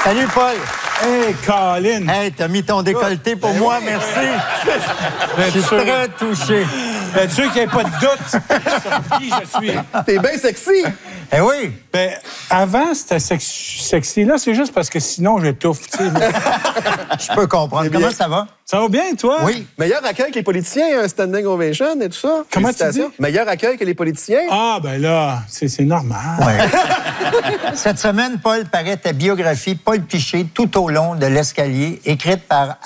Salut, Paul. Hey, Colin! Hey, t'as mis ton décolleté pour moi, merci. Je suis très touché. Bien sûr qu'il n'y ait pas de doute sur qui je suis. T'es bien sexy. Eh oui. Ben, avant, c'était sexy. Là, c'est juste parce que sinon, j'étouffe. Tu sais. Je peux comprendre. Comment ça va? Ça va bien, toi? Oui. Meilleur accueil que les politiciens, un standing ovation et tout ça. Comment tu Félicitations. dis? Meilleur accueil que les politiciens. Ah, ben là, c'est normal. Ouais. Cette semaine, Paul paraît ta biographie Paul Piché tout au long de l'escalier, écrite par